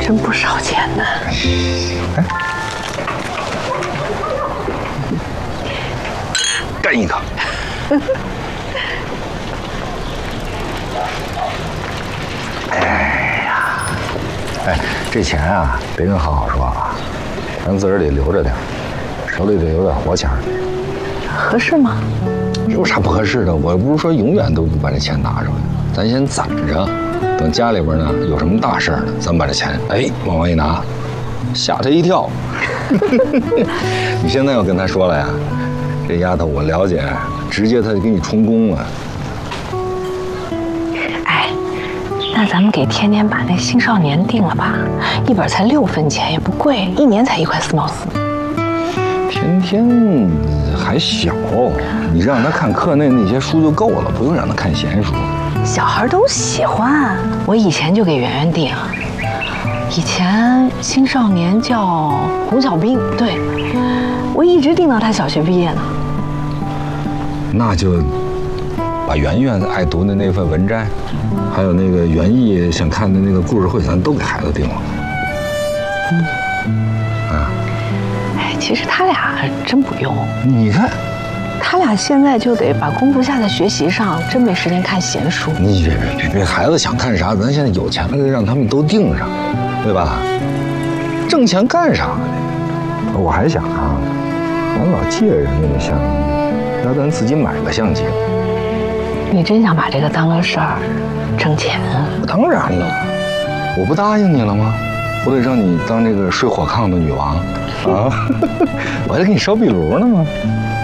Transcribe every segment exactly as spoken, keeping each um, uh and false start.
真不少钱呢。哎， 干一个。哎呀，哎，这钱啊，别跟好好说啊，咱自个儿得留着点，手里得有点活钱。 合适吗？ 有啥不合适的？我不是说永远都不把这钱拿出来，咱先攒着，等家里边呢有什么大事呢，咱把这钱哎往外一拿，吓他一跳。你现在要跟他说了呀，这丫头我了解，直接他就给你充公了。 哎，那咱们给天天把那青少年定了吧，一本才六分钱，也不贵，一年才一块四毛四。 天天还小，你让他看课内那些书就够了，不用让他看闲书。 小孩都喜欢，我以前就给圆圆订。以前青少年叫红小兵，对，我一直订到他小学毕业呢。 那就把圆圆爱读的那份文摘，还有那个园艺想看的那个故事会，咱都给孩子订了。嗯，啊， 哎，其实他俩还真不用。 你看， 他俩现在就得把功夫下在学习上，真没时间看闲书。 你别别别，孩子想看啥，咱现在有钱了，让他们都订上，对吧？挣钱干啥呢？我还想啊，咱老借人家的相机，要咱自己买个相机。 你真想把这个当个事儿，挣钱啊？ 当然了，我不答应你了吗？我得让你当这个睡火炕的女王啊！我还得给你烧壁炉呢吗？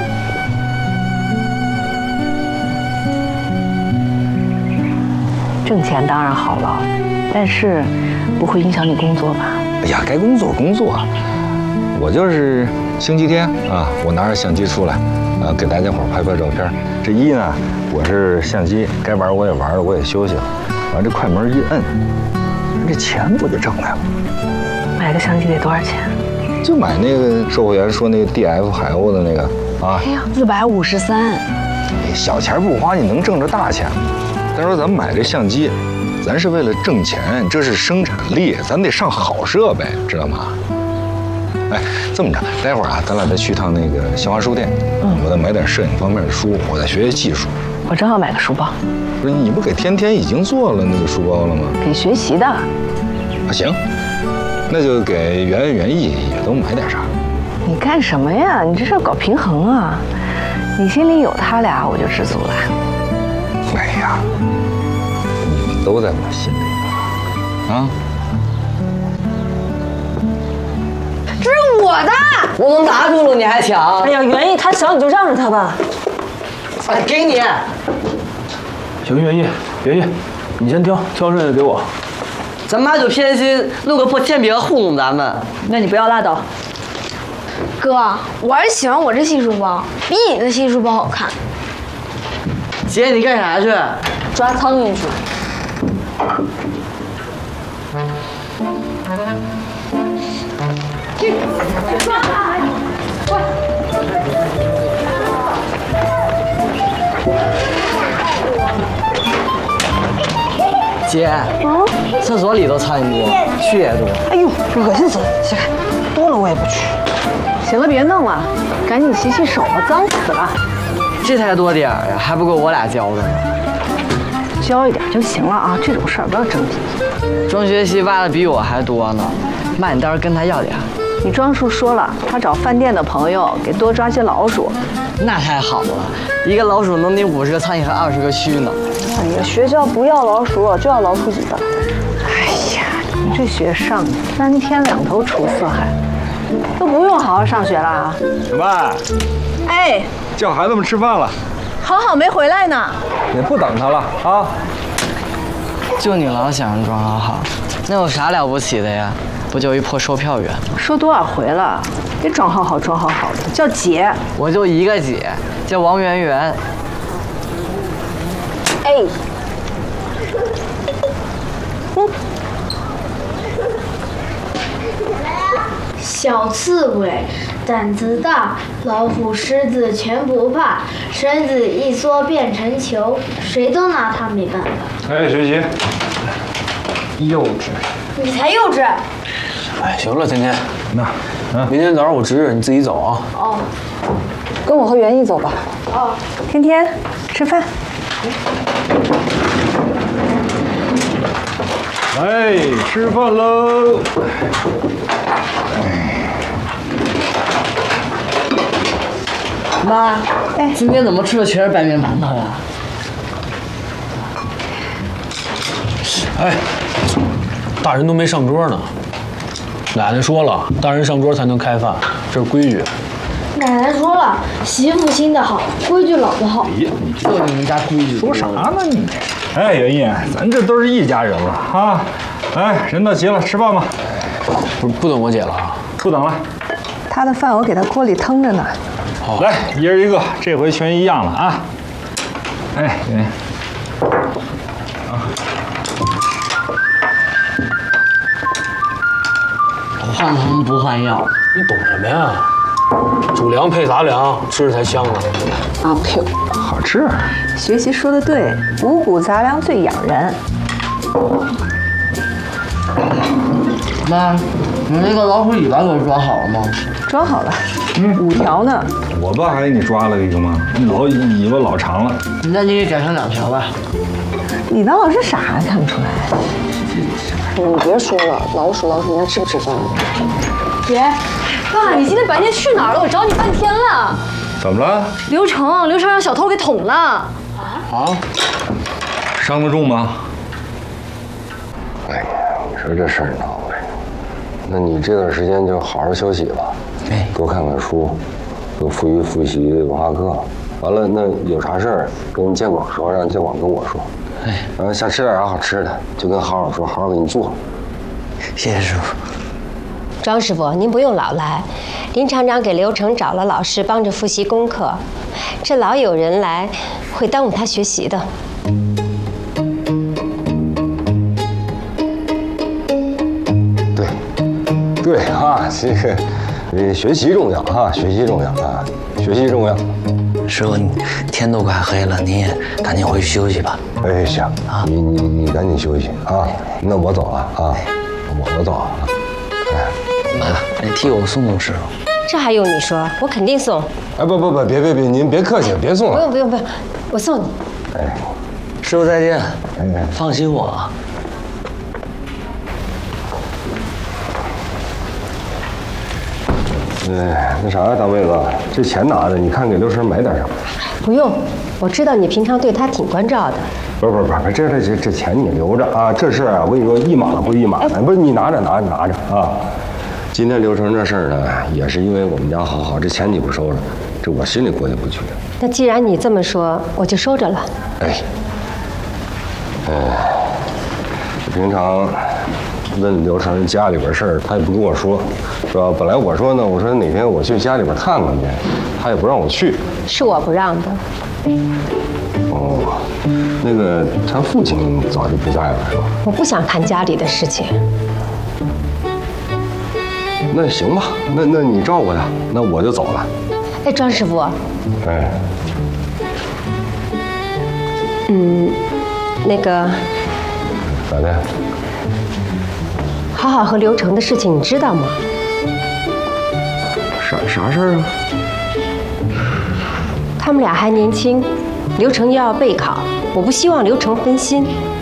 挣钱当然好了，但是不会影响你工作吧？ 哎呀，该工作工作，我就是星期天啊，我拿着相机出来，啊，给大家伙拍拍照片。这一呢，我是相机，该玩我也玩了，我也休息了。完这快门一摁，这钱不就挣来了？ 买个相机得多少钱？ 就买那个售货员说那个 D F 海鸥的那个啊， 哎呀，四百五十三。 小钱不花，你能挣着大钱吗？再说咱们买这相机，咱是为了挣钱，这是生产力，咱得上好设备，知道吗？哎，这么着，待会儿啊，咱俩再去趟那个新华书店，嗯，我再买点摄影方面的书，我再学学技术。 我正好买个书包。 不是，你不给天天已经做了那个书包了吗？ 给学习的。 啊，行，那就给圆圆园艺也都买点啥。 你干什么呀？你这是要搞平衡啊！你心里有他俩，我就知足了。 哎呀，你们都在我心里啊！ 这是我的， 我都拿住了，你还抢？ 哎呀，园艺他小，你就让着他吧。 哎，给你。 行，园艺，园艺，你先挑，挑剩下的给我。 咱妈就偏心弄个破铅笔糊弄咱们。 那你不要拉倒。 哥，我还是喜欢我这新书包，比你的新书包好看。 姐，你干啥去？ 抓苍蝇去。 去，抓它！快！ 姐，嗯，厕所里头苍蝇多，蛆也多。 哎呦，恶心死了！起开，多了我也不去。 行了，别弄了，赶紧洗洗手吧，脏死了。 这才多点儿呀，还不够我俩教的呢。 教一点就行了啊，这种事儿不要争气。 庄学习挖的比我还多呢，妈，你到时候跟他要点。 你庄叔说了，他找饭店的朋友给多抓些老鼠。 那太好了，一个老鼠能顶五十个苍蝇和二十个蛆呢。 哎呀，学校不要老鼠，就要老鼠尾巴。 哎呀，你这学上三天两头出四海，都不用好好上学了啊！ 小麦， 哎， 叫孩子们吃饭了。 好好没回来呢。 也不等他了啊！ 就你老想着装好好，那有啥了不起的呀？不就一破售票员？ 说多少回了，别装好好装好好的，叫姐。 我就一个姐，叫王圆圆。 哎，嗯， 小刺猬胆子大，老虎、狮子全不怕，身子一缩变成球，谁都拿它没办法。 哎，学习。 幼稚。 你才幼稚！ 哎，行了，天天，那，嗯，明天早上我值日，你自己走啊。 哦，跟我和袁毅走吧。 哦， 天天，吃饭。 哎，吃饭喽！ 妈，哎，今天怎么吃的全是白面馒头呀？ 哎，大人都没上桌呢。奶奶说了，大人上桌才能开饭，这是规矩。 奶奶说了，媳妇心的好，规矩老的好。 哎呀，你就你们家规矩。 说啥呢你？哎，袁毅，咱这都是一家人了啊！哎，人到齐了，吃饭吧。 不不等我姐了啊？ 不等了。 他的饭我给他锅里腾着呢。 好， 来，一人一个，这回全一样了啊！哎，袁毅。 换汤不换药， 你懂什么呀？主粮配杂粮，吃着才香呢。 阿 Q， 好吃。 学习说的对，五谷杂粮最养人。 妈，你那个老鼠尾巴给我装好了吗？ 装好了，嗯，五条呢。 我爸还给你抓了一个吗？老尾巴老长了。 那你给改成两条吧。 你当老师傻还看不出来？ 你别说了，老鼠老鼠，你还吃不吃饭？ 姐，爸，你今天白天去哪儿了？我找你半天了。 怎么了？ 刘成，刘成让小偷给捅了。 啊？伤得重吗？ 哎呀，你说这事儿闹的，那你这段时间就好好休息吧， 哎， 多看看书，多复习复习文化课。完了，那有啥事儿跟建广说，让建广跟我说。 哎， 然后想吃点啥好吃的，就跟好好说，好好给你做。 谢谢师傅。 庄师傅，您不用老来，林厂长给刘成找了老师帮着复习功课，这老有人来，会耽误他学习的。 对，对啊，这个，呃，学习重要啊，学习重要啊，学习重要。 师傅，天都快黑了，您也赶紧回去休息吧。 哎，行啊，你你你赶紧休息啊，那我走了啊，我我走了。 妈，你替我送送师傅。 这还用你说？我肯定送。 哎，不不不，别别别，您别客气，别送了。 不用不用不用，我送你。 哎， 师傅再见。 哎， 放心我。 哎，那啥呀，大妹子，这钱拿着，你看给刘成买点什么？ 不用，我知道你平常对他挺关照的。 不是不是不是，这这这这钱你留着啊，这事儿啊，我跟你说一码归一码，不是你拿着拿着拿着啊。今天刘成这事儿呢，也是因为我们家好好，这钱你不收着，这我心里过意不去。 那既然你这么说，我就收着了。 哎，哎，平常问刘成家里边事儿，他也不跟我说，是吧？本来我说呢，我说哪天我去家里边看看去，他也不让我去。 是我不让的。 哦，那个他父亲早就不在了，是吧？ 我不想谈家里的事情。 那行吧，那那你照顾他，那我就走了。 哎，庄师傅。 哎。 嗯，那个。 咋的？ 好好和刘成的事情你知道吗？ 啥啥事儿啊？ 他们俩还年轻，刘成又要备考，我不希望刘成分心。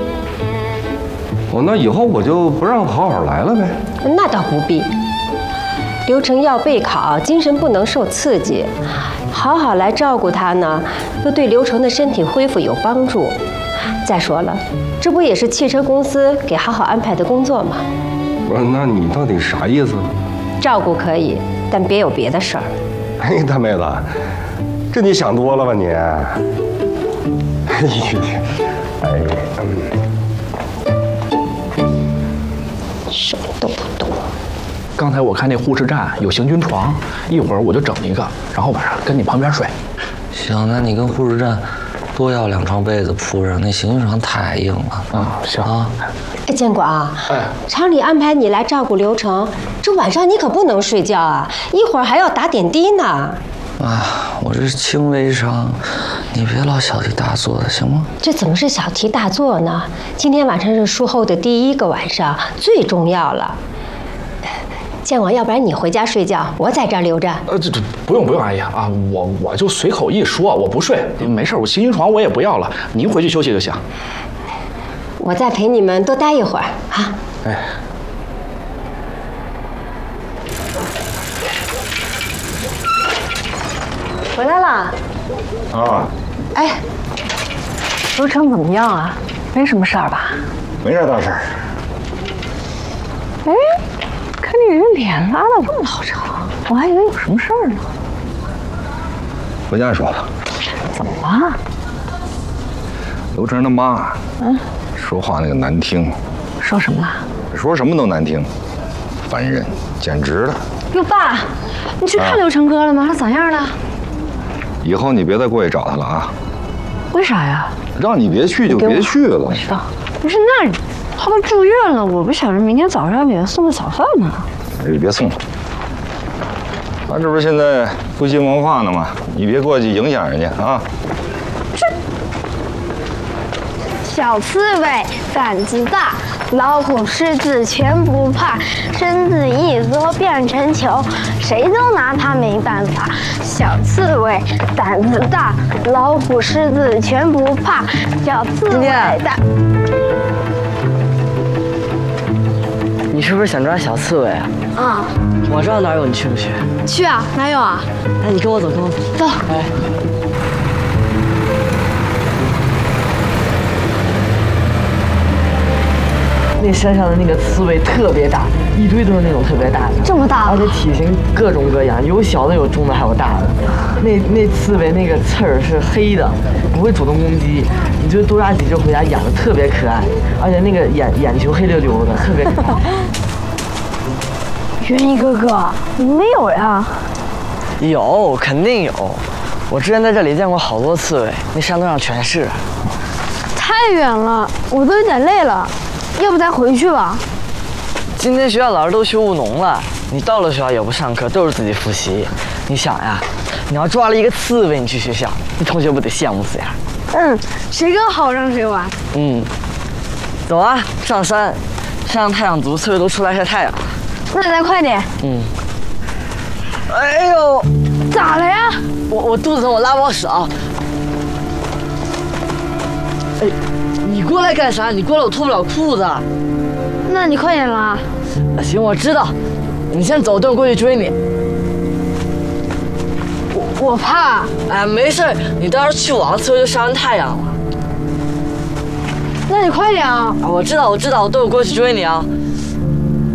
哦，那以后我就不让好好来了呗。 那倒不必。刘成要备考，精神不能受刺激，好好来照顾他呢，又对刘成的身体恢复有帮助。再说了，这不也是汽车公司给好好安排的工作吗？ 不是，那你到底啥意思？ 照顾可以，但别有别的事儿。 哎，大妹子，这你想多了吧你？哎呀，哎， 什么都不懂。 刚才我看那护士站有行军床，一会儿我就整一个，然后晚上跟你旁边睡。 行，那你跟护士站多要两床被子铺上，那行军床太硬了。 嗯，行啊。 哎，建广， 哎， 厂里安排你来照顾刘成，这晚上你可不能睡觉啊，一会儿还要打点滴呢。 啊，我这是轻微伤，你别老小题大做的，行吗？ 这怎么是小题大做呢？今天晚上是术后的第一个晚上，最重要了。建广，要不然你回家睡觉，我在这儿留着。 呃，这这不用不用，阿姨啊，我我就随口一说，我不睡，没事，我行军床我也不要了，您回去休息就行。 我再陪你们多待一会儿啊。 哎。 回来了。 啊。 哎，流程怎么样啊？没什么事儿吧？ 没啥大事儿。 哎，看你这脸拉的这么老长，我还以为有什么事儿呢。 回家说吧。 怎么了？ 刘成他妈，嗯，说话那个难听。 说什么了？ 说什么都难听，烦人，简直了。 哟，爸，你去看刘成哥了吗？他咋样了？ 以后你别再过去找他了啊！ 为啥呀？ 让你别去就别去了。 我知道。 不是，那他都住院了，我不想着明天早上给他送个早饭呢。 你别送了，他这不是现在不兴文化呢吗？你别过去影响人家啊！ 这小刺猬胆子大，老虎狮子全不怕，身子一缩变成球，谁都拿它没办法。小刺猬胆子大，老虎狮子全不怕，小刺猬大。 你是不是想抓小刺猬啊？ 啊， 我知道哪儿有，你去不去？ 去啊，哪有啊？ 哎，你跟我走，跟我走。 走。 哎。那山上的那个刺猬特别大，一堆都是那种特别大的， 这么大， 而且体型各种各样，有小的，有中的，还有大的。那那刺猬那个刺儿是黑的，不会主动攻击，你就多抓几只回家养的特别可爱，而且那个眼眼球黑溜溜的，特别可爱。 元一哥哥，没有呀？ 有，肯定有。我之前在这里见过好多刺猬，那山头上全是。 太远了，我都有点累了。要不咱回去吧？ 今天学校老师都去务农了，你到了学校也不上课，都是自己复习。你想呀，你要抓了一个刺猬，你去学校，你同学不得羡慕死呀？ 嗯，谁更好让谁玩。 嗯，走啊，上山，山上太阳足，刺猬都出来晒太阳。 那咱快点。 嗯。哎呦， 咋了呀？ 我我肚子疼，我拉不好屎啊。哎。你过来干啥？你过来我脱不了裤子。 那你快点拉。 行，我知道。你先走，等我过去追你。 我我怕。 哎，没事，你到时候去网刺猬就晒完太阳了。 那你快点啊！ 啊，我知道，我知道，我等我过去追你啊。